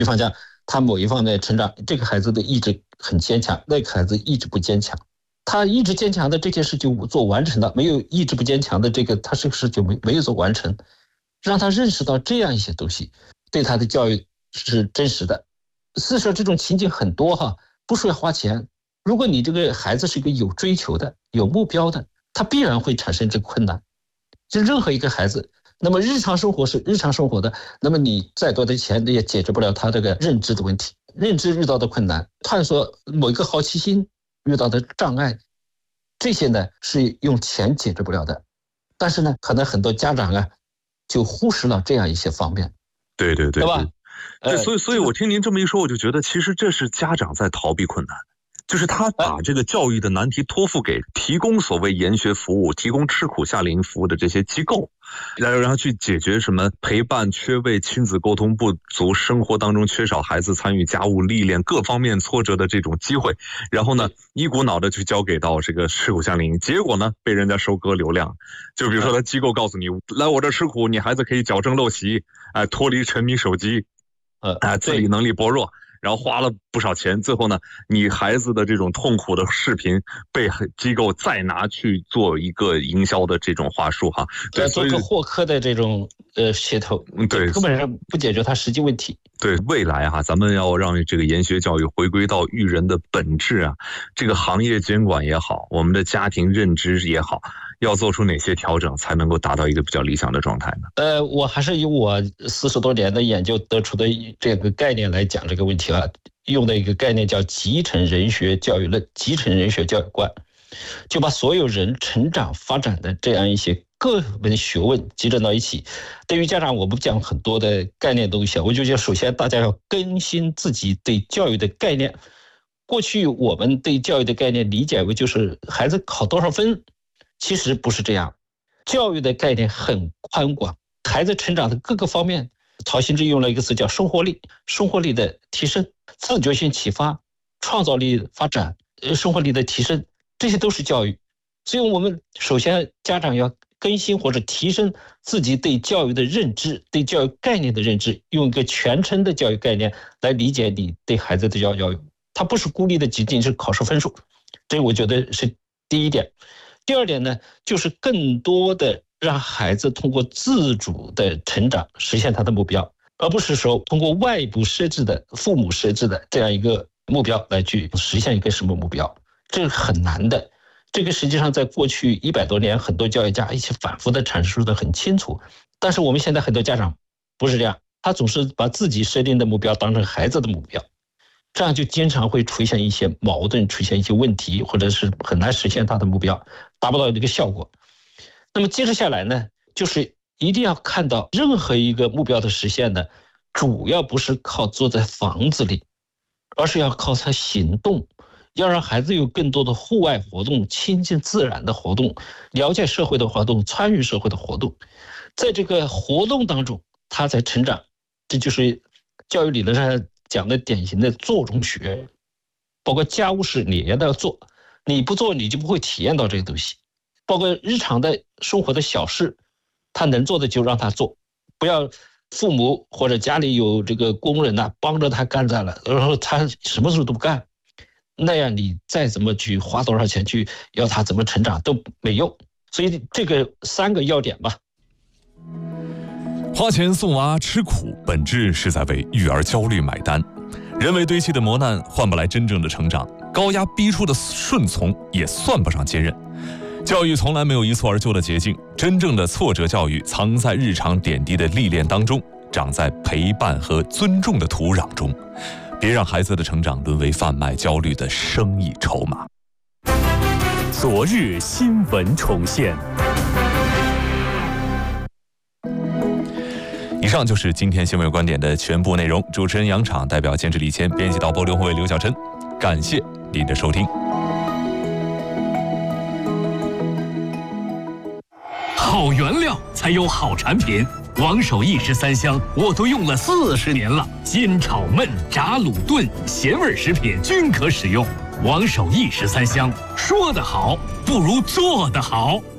比方讲，他某一方面成长，这个孩子的意志很坚强，那个孩子意志不坚强。他意志坚强的这件事就做完成了，没有意志不坚强的这个，他这个事就没有做完成。让他认识到这样一些东西，对他的教育是真实的。事实上，这种情景很多哈，不是要花钱。如果你这个孩子是一个有追求的、有目标的，他必然会产生这个困难。就任何一个孩子，那么日常生活是日常生活的，那么你再多的钱也解决不了他这个认知的问题，认知遇到的困难，探索某一个好奇心遇到的障碍，这些呢是用钱解决不了的。但是呢，可能很多家长啊就忽视了这样一些方面。 对吧？ 所以我听您这么一说，我就觉得其实这是家长在逃避困难。就是他把这个教育的难题托付给提供所谓研学服务、提供吃苦夏令营服务的这些机构，然后去解决什么陪伴缺位、亲子沟通不足、生活当中缺少孩子参与家务历练各方面挫折的这种机会，然后呢一股脑的去交给到这个吃苦夏令营，结果呢被人家收割流量。就比如说他机构告诉你，来我这吃苦，你孩子可以矫正陋习，脱离沉迷手机，自理能力薄弱。然后花了不少钱，最后呢，你孩子的这种痛苦的视频被机构再拿去做一个营销的这种话术哈， 对，做个获客的这种噱头， 对， 根本上不解决它实际问题。 对，未来哈，咱们要让这个研学教育回归到育人的本质啊，这个行业监管也好，我们的家庭认知也好，要做出哪些调整才能够达到一个比较理想的状态呢？ 我还是以我40多年的研究得出的这个概念来讲这个问题啊，用的一个概念叫集成人学教育论、集成人学教育观，就把所有人成长发展的这样一些各门学问集成到一起。对于家长，我不讲很多的概念东西，我就觉得首先大家要更新自己对教育的概念。过去我们对教育的概念理解为就是孩子考多少分，其实不是这样。教育的概念很宽广，孩子成长的各个方面，曹新志用了一个词叫生活力，生活力的提升、自觉性启发、创造力发展、生活力的提升，这些都是教育。所以我们首先家长要更新或者提升自己对教育的认知，对教育概念的认知，用一个全称的教育概念来理解你对孩子的教育。它不是孤立的仅仅是考试分数，这我觉得是第一点。第二点呢，就是更多的让孩子通过自主的成长实现他的目标，而不是说通过外部设置的、父母设置的这样一个目标来去实现一个什么目标，这是很难的。这个实际上在过去100多年，很多教育家一起反复的阐述的很清楚。但是我们现在很多家长不是这样，他总是把自己设定的目标当成孩子的目标，这样就经常会出现一些矛盾，出现一些问题，或者是很难实现他的目标，达不到这个效果。那么接着下来呢，就是一定要看到任何一个目标的实现呢，主要不是靠坐在房子里，而是要靠他行动，要让孩子有更多的户外活动、亲近自然的活动、了解社会的活动、参与社会的活动。在这个活动当中，他才成长。这就是教育理论上讲的典型的做中学，包括家务事你也要做，你不做你就不会体验到这个东西。包括日常的生活的小事，他能做的就让他做，不要父母或者家里有这个工人帮着他干在了，然后他什么事都不干，那样你再怎么去花多少钱去要他怎么成长都没用。所以这个3个要点吧。 花钱送娃吃苦，本质是在为育儿焦虑买单。人为堆砌的磨难换不来真正的成长，高压逼出的顺从也算不上坚韧。教育从来没有一蹴而就的捷径，真正的挫折教育藏在日常点滴的历练当中，长在陪伴和尊重的土壤中。别让孩子的成长沦为贩卖焦虑的生意筹码。 昨日新闻重现。 以上就是今天新闻观点的全部内容。主持人杨昶，代表监制李谦，编辑导播刘宏伟、刘晓琛，感谢您的收听。 好原料才有好产品，王守义13香我都用了40年了，煎炒焖炸卤炖咸味食品均可使用。王守义13香，说得好不如做得好。